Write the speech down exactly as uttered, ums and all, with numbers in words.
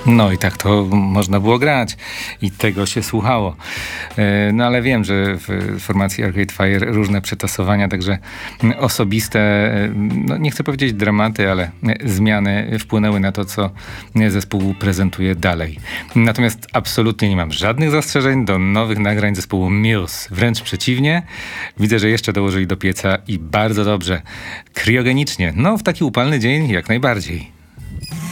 No i tak to można było grać i tego się słuchało. E, No ale wiem, że w formacji Arcade Fire różne przetasowania, także osobiste, e, no nie chcę powiedzieć dramaty, ale zmiany wpłynęły na to, co zespół prezentuje dalej. Natomiast absolutnie nie mam żadnych zastrzeżeń do nowych nagrań zespołu Muse. Wręcz przeciwnie. Widzę, że jeszcze dołożyli do pieca i bardzo dobrze. Kriogenicznie. No w taki upalny dzień jak najbardziej.